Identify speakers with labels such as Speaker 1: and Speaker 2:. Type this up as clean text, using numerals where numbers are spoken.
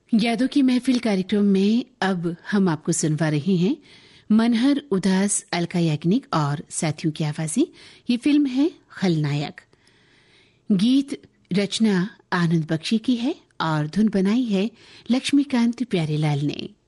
Speaker 1: यादों की महफिल कार्यक्रम में अब हम आपको सुनवा रहे हैं मनहर उदास, अलका याग्निक और साथियों की आवाज़ें। ये फिल्म है खलनायक। गीत रचना आनंद बख्शी की है और धुन बनाई है लक्ष्मीकांत प्यारेलाल ने।